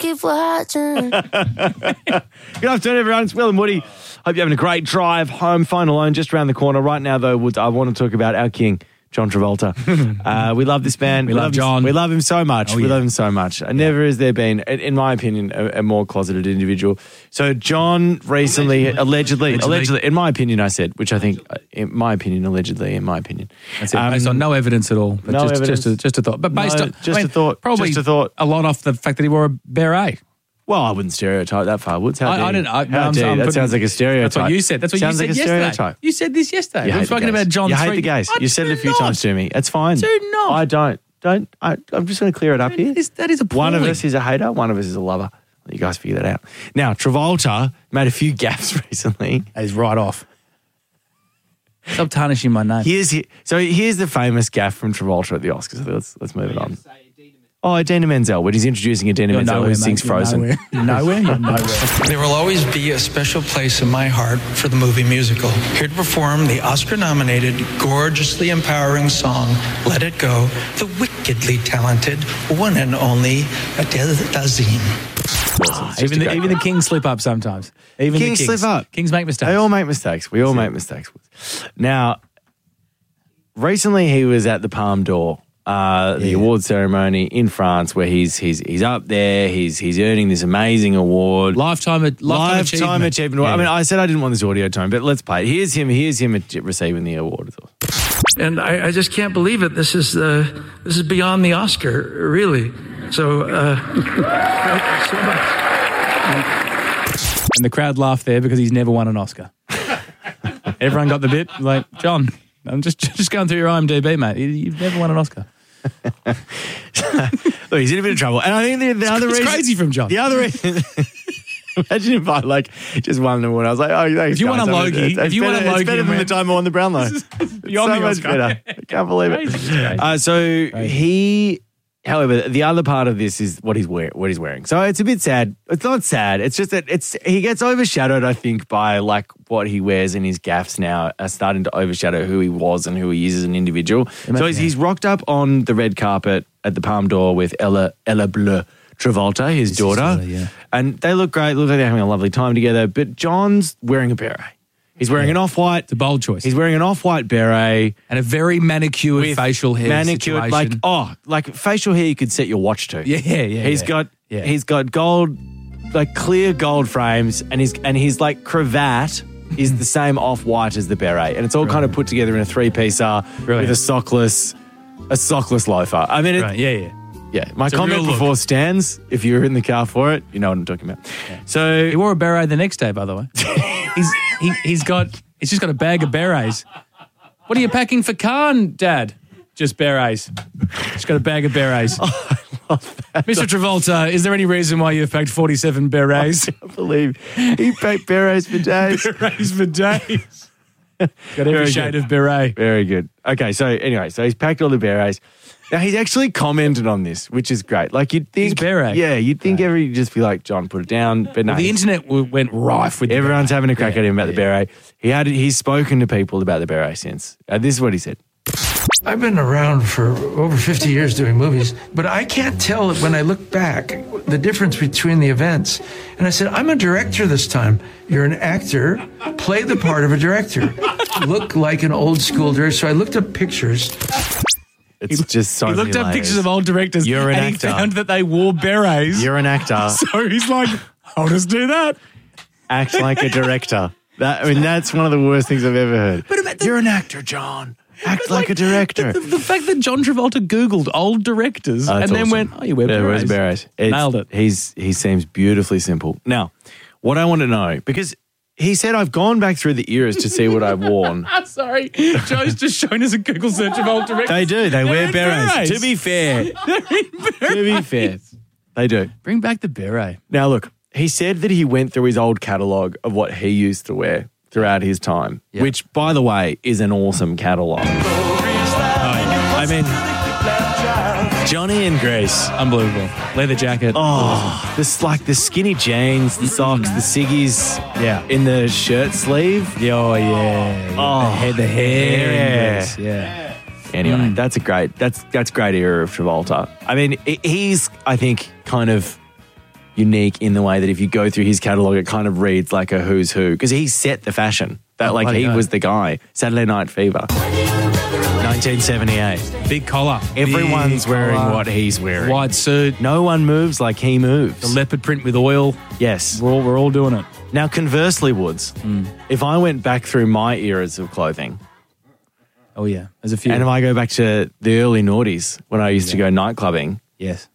keep watching. Good afternoon, everyone. It's Will and Woody. Hope you're having a great drive home. Phone alone just around the corner. Right now, though, Woods, I want to talk about our king, John Travolta. We love this man. We love John. We love him so much. Oh, we yeah. love him so much. Never has there been, in my opinion, a more closeted individual. So John recently, allegedly, in my opinion, I said, which I think, in my opinion, allegedly, That's it, based on no evidence at all. But no just a thought. But based on a thought. Probably just a thought. a lot off the fact that he wore a beret. Well, I wouldn't stereotype that far, Woods. How dare I you? didn't. How dare you? That sounds like a stereotype. That's what you said. That's what Sounds you like said a yesterday. stereotype. You said this yesterday. You We're hate the talking gays. about John. You hate the gays. You said it a few times to me. It's fine. Do not. I don't. I'm just going to clear it up here. That is appalling. One of us is a hater. One of us is a lover. You guys figure that out. Now, Travolta made a few gaffes recently. He's right off. Stop tarnishing my name. Here's the famous gaffe from Travolta at the Oscars. Let's move it on. Oh, Idina Menzel, when he's introducing Idina Menzel who sings Frozen. You're nowhere. There will always be a special place in my heart for the movie musical. Here to perform the Oscar-nominated, gorgeously empowering song, Let It Go, the wickedly talented, one and only Adele Dazeem. Even the kings slip up sometimes. Even Kings the kings slip up. Kings make mistakes. They all make mistakes. We all make mistakes. Now, recently he was at the Palme d'Or, the award ceremony in France, where he's up there. He's earning this amazing award, Lifetime achievement. Award. I mean, I said I didn't want this audio tone, but let's play it. Here's him receiving the award. And I just can't believe it. This is beyond the Oscar, really. So, thank you so much. And the crowd laughed there because he's never won an Oscar. Everyone got the bit. Like, John, I'm just going through your IMDb, mate. You've never won an Oscar. Look, he's in a bit of trouble. And I think the other reason... It's crazy from John. The other reason... Imagine if I just won an award. I was like, oh, thanks, if you guys. won a Logie, it's better than the time I won the Brownlow. Beyond so much better. I can't believe it. Crazy. However, the other part of this is what he's wearing. So it's a bit sad. It's not sad. It's just that he gets overshadowed, I think, by like what he wears in his gaffes now are starting to overshadow who he was and who he is as an individual. So he's rocked up on the red carpet at the Palme d'Or with Ella Bleu Travolta, his daughter. And they look great. Look like they're having a lovely time together. But John's wearing a beret. He's wearing an off-white. It's a bold choice. He's wearing an off-white beret. And a very manicured facial hair situation. Like facial hair you could set your watch to. He's got gold, like clear gold frames, and his like cravat is the same off-white as the beret. And it's all kind of put together in a three-piecer with a sockless loafer. I mean, Yeah, my comment before stands. If you're in the car for it, you know what I'm talking about. Yeah. So he wore a beret the next day, by the way. he's just got a bag of berets. What are you packing for Cannes, Dad? Just berets. Just got a bag of berets. Oh, I love that. Mr. Travolta, is there any reason why you've packed 47 berets? I can't believe he packed berets for days. Berets for days. Got every shade of beret. Very good. Okay, so anyway, he's packed all the berets. Now, he's actually commented on this, which is great. Like, you'd think... His beret. Yeah, you'd think you'd just be like, John, put it down. But no. Well, the internet went rife with everyone's having a crack at him about the beret. He's spoken to people about the beret since. This is what he said. I've been around for over 50 years doing movies, but I can't tell when I look back the difference between the events. And I said, I'm a director this time. You're an actor. Play the part of a director. Look like an old school director. So I looked up pictures. It's just so He looked up pictures of old directors He found that they wore berets. You're an actor. So he's like, I'll just do that. Act like a director. That's one of the worst things I've ever heard. You're an actor, John. Act like a director. The fact that John Travolta Googled old directors and then went, you wear berets. Berets. Nailed it. He seems beautifully simple. Now, what I want to know, because he said, I've gone back through the eras to see what I've worn. Sorry. Joe's just shown us a Google search of old directors. They do. They wear berets. To be fair. They do. Bring back the beret. Now, look, he said that he went through his old catalogue of what he used to wear throughout his time, which, by the way, is an awesome catalogue. I mean, Johnny and Grace. Unbelievable. Leather jacket. Oh, this like the skinny jeans, the socks, the ciggies. Yeah. In the shirt sleeve. Oh, yeah. Oh, the hair. Yeah. Anyway, that's great era of Travolta. I mean, he's, I think, kind of unique in the way that if you go through his catalogue, it kind of reads like a who's who because he set the fashion. That he was the guy. Saturday Night Fever, 1978. Big collar. Everyone's Big wearing collar. what he's wearing. White suit. No one moves like he moves. The leopard print with oil. Yes. We're all doing it. Now, conversely, Woods, if I went back through my eras of clothing, Oh, yeah. There's a few. and if I go back to the early noughties when I used to go night clubbing, Yes.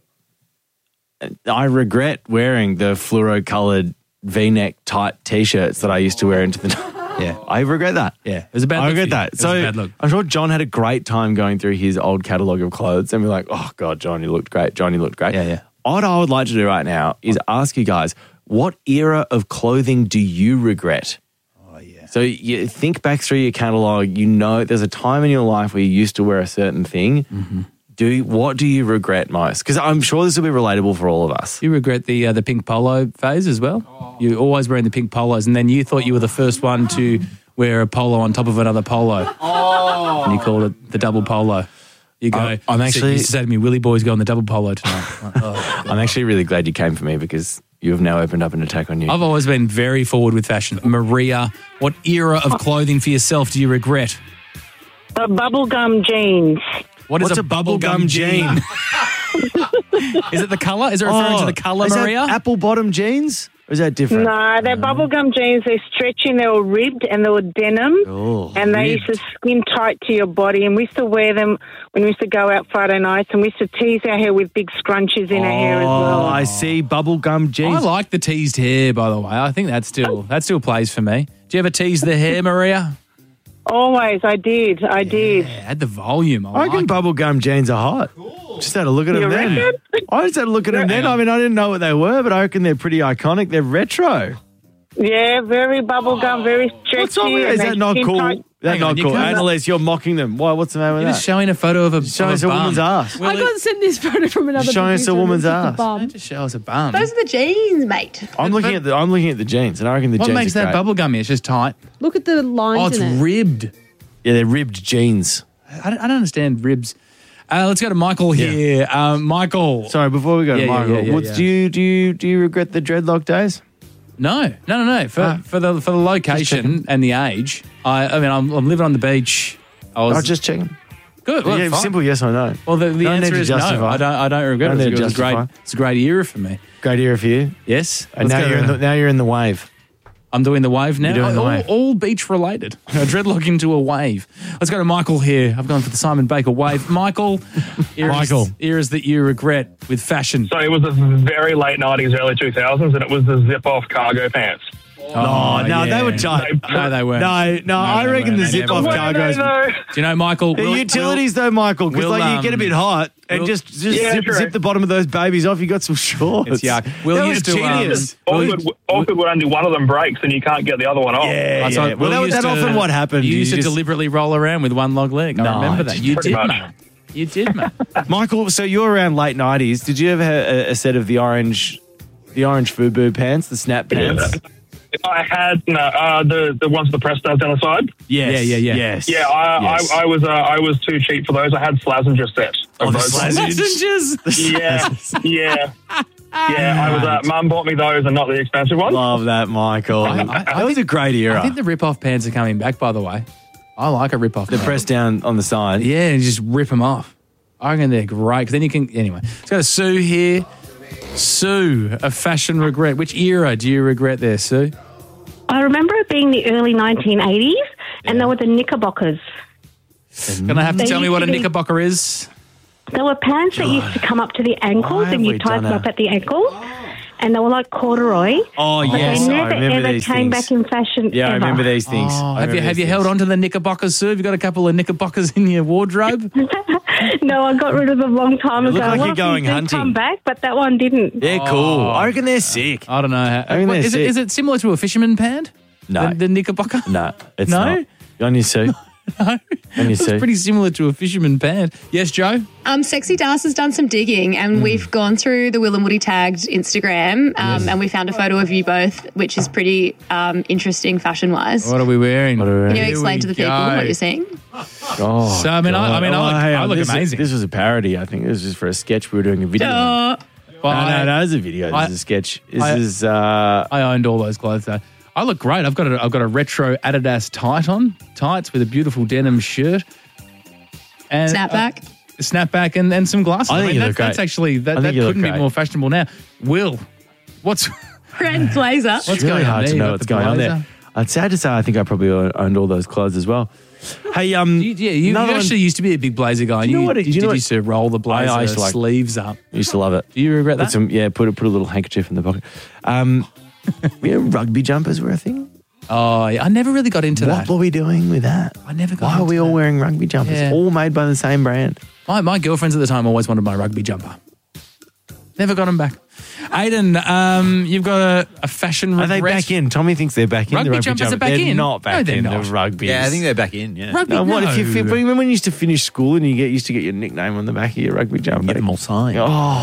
I regret wearing the fluoro-coloured V-neck tight T-shirts that I used to wear into the night. Yeah. I regret that. Yeah. It was a bad I look. regret for you. that. It was So a bad look. I'm sure John had a great time going through his old catalogue of clothes and be like, oh, God, John, you looked great. John, you looked great. Yeah, yeah. What I would like to do right now is ask you guys, what era of clothing do you regret? Oh, yeah. So you think back through your catalogue, you know there's a time in your life where you used to wear a certain thing. Mm-hmm. What do you regret most? Because I'm sure this will be relatable for all of us. You regret the pink polo phase as well? You're always wearing the pink polos, and then you thought you were the first one to wear a polo on top of another polo. Oh. And you called it the double polo. You go, I'm actually- you used to say to me, Willie boy's going the double polo tonight. Like, oh. I'm actually really glad you came for me because you have now opened up an attack on you. I've always been very forward with fashion. Maria, what era of clothing for yourself do you regret? The bubblegum jeans. What is What's a bubblegum jean? Is it the colour? Is it referring to the colour, is Maria? that apple bottom jeans? Or is that different? No, they're bubblegum jeans. They're stretching. They were ribbed and they were denim. Oh, and they used to skin tight to your body. And we used to wear them when we used to go out Friday nights. And we used to tease our hair with big scrunches in our hair as well. Oh, I see bubblegum jeans. I like the teased hair, by the way. I think that still plays for me. Do you ever tease the hair, Maria? Always. I did. Yeah, add the volume. I reckon bubblegum jeans are hot. Just had a look at them then. reckon? I just had a look at them then. I mean, I didn't know what they were, but I reckon they're pretty iconic. They're retro. Yeah, very bubblegum, very stretchy. What's wrong with that? and Is they that not skin cool? tight. That's Hang on, not you cool. can't- Annalise, you're mocking them. Why? What's the matter with You're that? just showing a photo of a Showing us a bum. woman's ass. I got sent this photo from another Showing us a producer, woman's look at the ass. bum. Don't just show us a bum. Those are the jeans, mate. I'm looking at the jeans, and I reckon the What jeans makes are that great. bubblegummy? It's just tight. Look at the Oh, lines it's in it. ribbed. Yeah, they're ribbed jeans. I don't understand ribs. Let's go to Michael here. Michael. Sorry, before we go to Yeah, Michael, yeah. do you regret the dreadlock days? No. For the location and the age, I mean, I'm living on the beach. I was Just checking. good. Well, Yeah, fine. simple yes or no. Well, the Don't answer need to is no. justify. I don't regret Don't it. need to It was great. justify. It's a great era for me. Great era for you. Yes. And Let's now go. you're in the wave. I'm doing the wave now. You're doing the wave. All beach related. A dreadlock into a wave. Let's go to Michael here. I've gone for the Simon Baker wave. Michael, eras that you regret with fashion. So it was the very late 90s, early 2000s, and it was the zip-off cargo pants. Oh, no, they were tight. No, they weren't. No, I they reckon the weren't. They zip-off never cargoes. No. Do you know, Michael? The utilities, though, Michael, because we'll, you get a bit hot and we'll- just Yeah, zip, true. zip the bottom of those babies off. You got some shorts. It's yuck. That We'll was used to, genius. Awkward when only one of them breaks and you can't get the other one off. Yeah, That's yeah. like- Well, Will used that to- often what happened. You used to just- deliberately roll around with one log leg. I No, remember that. You pretty did, much. mate. You did, mate. Michael, so you were around late 90s. Did you ever have a set of the orange FUBU pants, the snap pants? I had the ones with the press studs down the side. Yes. Yeah. Yes. Yeah, I was too cheap for those. I had Slazenger sets. Oh, of the those. Slazenger. Yeah. Mum bought me those and not the expensive ones. Love that, Michael. That was a great era. I think the rip-off pants are coming back, by the way. I like a rip-off. The press down on the side. Yeah, and just rip them off. I reckon they're great because then you can... Anyway, let's go to Sue here. Sue, a fashion regret. Which era do you regret there, Sue? I remember it being the early 1980s, and they were the Knickerbockers. Gonna have to They tell me used what a to be- knickerbocker is. They were pants that used to come up to the ankles, Why and have you we tied done them a- up at the ankle, and they were like corduroy. Oh, But yes. they I never remember ever these came things. back in fashion. Yeah, I ever. remember these things. Oh, I have you remember these held things. on to the knickerbockers, Sue? Have you got a couple of knickerbockers in your wardrobe? No, I got rid of them a long time look ago. like A lot you're of going things did hunting. come back, but that one didn't. They're cool. I reckon they're sick. I don't know. I mean, they're Is sick. it similar to a fisherman pant? No. The knickerbocker? No, it's No? not. On your suit. No. On your It's suit. pretty similar to a fisherman pant. Yes, Joe? Sexy Das has done some digging and we've gone through the Will and Woody tagged Instagram and we found a photo of you both, which is pretty interesting fashion-wise. What are we wearing? Can you explain to the people what you're seeing? Oh, So, I mean, God. I look hang on. amazing. This was a parody, I think. This was just for a sketch we were doing a video. Well, No, it's a video. This is a sketch. I owned all those clothes though. I look great. I've got a retro Adidas tights with a beautiful denim shirt. And snapback and some glasses. I think you look great. That's actually, that couldn't be more fashionable now. Will, what's... Red blazer. It's really hard to know what's going on there. It's sad to say I think I probably owned all those clothes as well. Hey, you actually used to be a big blazer guy. You used to roll the blazer I used to sleeves up. I used to love it. Do you regret that? Put a little handkerchief in the pocket. Rugby jumpers were a thing. Oh, yeah. I never really got into that. What were we doing with that? I never got Why into are we all that. wearing rugby jumpers? Yeah. All made by the same brand. My girlfriends at the time always wanted my rugby jumper. Never got them back. Aidan, you've got a fashion regret. Are they back in? Tommy thinks they're back in. Rugby the rugby jumpers are back they're in. Not back No, they're in not. the rugby. Yeah, I think they're back in. Yeah. Rugby, What no. if you remember when you used to finish school and you used to get your nickname on the back of your rugby jumper? Get them all signed.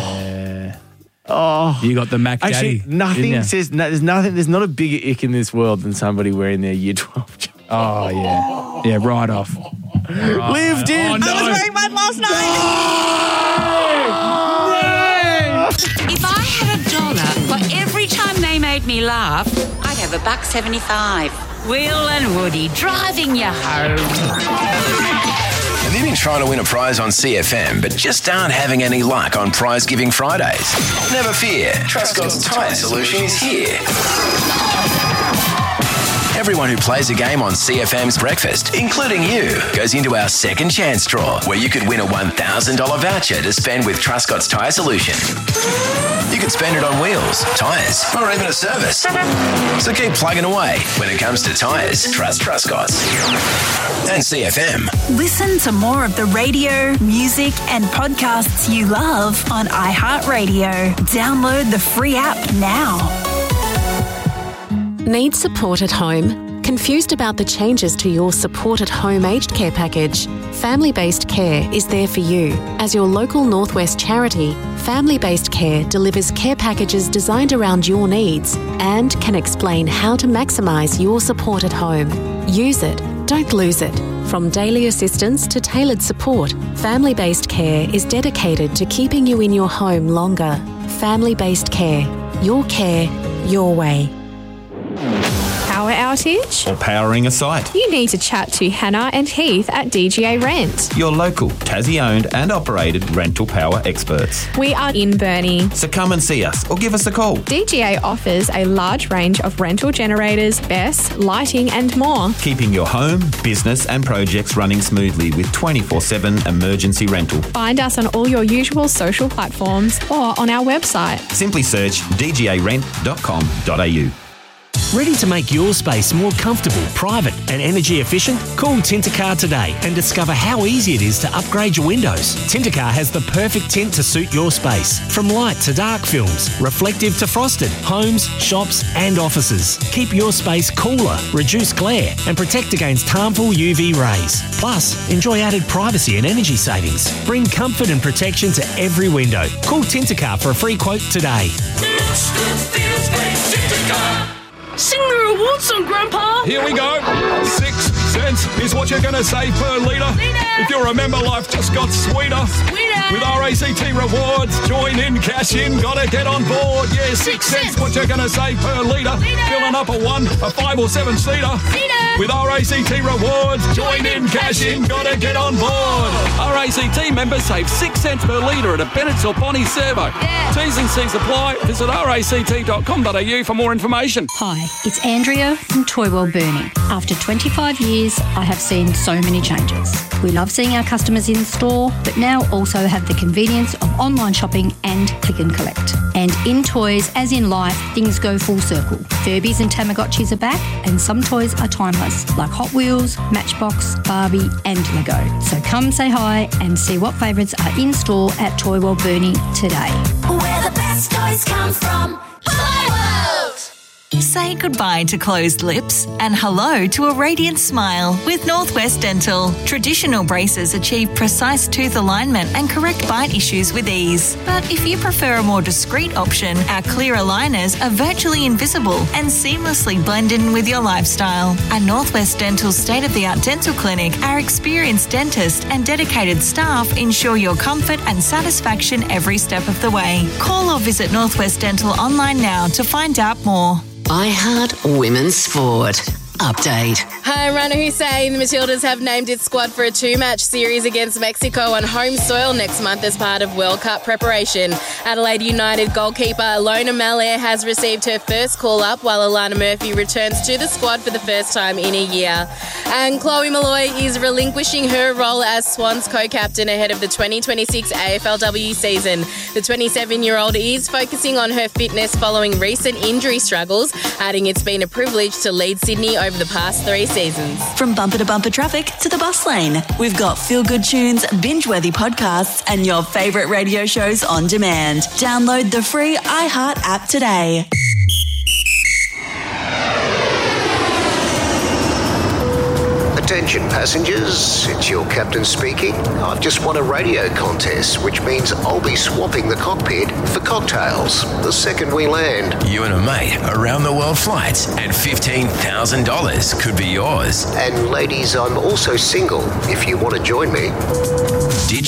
You got the Mac Actually, Daddy. nothing says there's nothing. There's not a bigger ick in this world than somebody wearing their Year 12 jumper. Oh, yeah. Yeah, right off. Lived in. Oh, no. I was wearing mine last night. If I had $1 for every time they made me laugh, I'd have $1.75. Will and Woody driving you home. Have you been trying to win a prize on CFM but just aren't having any luck on Prize Giving Fridays? Never fear, Truscott's Tyre Solution is here. Everyone who plays a game on CFM's Breakfast, including you, goes into our second chance draw where you could win a $1,000 voucher to spend with Truscott's Tyre Solution. You could spend it on wheels, tyres, or even a service. So keep plugging away. When it comes to tyres, trust Truscott's. And CFM. Listen to more of the radio, music, and podcasts you love on iHeartRadio. Download the free app now. Need support at home? Confused about the changes to your support at home aged care package? Family Based Care is there for you. As your local Northwest charity, Family Based Care delivers care packages designed around your needs and can explain how to maximise your support at home. Use it, don't lose it. From daily assistance to tailored support, Family Based Care is dedicated to keeping you in your home longer. Family Based Care. Your care, your way. Power outage? Or powering a site. You need to chat to Hannah and Heath at DGA Rent. Your local, Tassie-owned and operated rental power experts. We are in Burnie. So come and see us or give us a call. DGA offers a large range of rental generators, BESS, lighting and more. Keeping your home, business and projects running smoothly with 24/7 emergency rental. Find us on all your usual social platforms or on our website. Simply search dgarent.com.au. Ready to make your space more comfortable, private and energy efficient? Call Tintercar today and discover how easy it is to upgrade your windows. Tintercar has the perfect tint to suit your space. From light to dark films, reflective to frosted, homes, shops and offices. Keep your space cooler, reduce glare and protect against harmful UV rays. Plus, enjoy added privacy and energy savings. Bring comfort and protection to every window. Call Tintercar for a free quote today. Sing the reward song, Grandpa. Here we go. 6 cents is what you're going to save per litre. If you remember, life just got sweeter. With RACT rewards, join in, cash in, gotta get on board. Yeah, 6 cents what you're going to save per litre. Filling up a 1, a 5 or 7 seater. With RACT rewards, join in, cash in, gotta get on board. RACT members save 6 cents per litre at a Bennett's or Bonnie servo. T's and C's apply. Visit ract.com.au for more information. Hi, it's Andrea from Toy World Burnie. After 25 years, I have seen so many changes. We love seeing our customers in store, but now also have the convenience of online shopping and click and collect. And in toys, as in life, things go full circle. Furbies and Tamagotchis are back, and some toys are timeless, like Hot Wheels, Matchbox, Barbie, and Lego. So come say hi and see what favourites are in store at Toy World Burnie today. Where the best toys come from. Toy World! Say goodbye to closed lips and hello to a radiant smile with Northwest Dental. Traditional braces achieve precise tooth alignment and correct bite issues with ease. But if you prefer a more discreet option, our clear aligners are virtually invisible and seamlessly blend in with your lifestyle. At Northwest Dental's state-of-the-art dental clinic, our experienced dentist and dedicated staff ensure your comfort and satisfaction every step of the way. Call or visit Northwest Dental online now to find out more. iHeart Women's Sport. Update. Hi, I'm Rana Hussein. The Matildas have named its squad for a 2-match series against Mexico on home soil next month as part of World Cup preparation. Adelaide United goalkeeper Alona Malaire has received her first call-up, while Alana Murphy returns to the squad for the first time in a year. And Chloe Malloy is relinquishing her role as Swans co-captain ahead of the 2026 AFLW season. The 27-year-old is focusing on her fitness following recent injury struggles, adding it's been a privilege to lead Sydney over the past 3 seasons. From bumper to bumper traffic to the bus lane, we've got feel-good tunes, binge-worthy podcasts, and your favourite radio shows on demand. Download the free iHeart app today. Attention passengers, it's your captain speaking. I've just won a radio contest, which means I'll be swapping the cockpit for cocktails the second we land. You and a mate, around the world flights, and $15,000 could be yours. And ladies, I'm also single if you want to join me. Ditch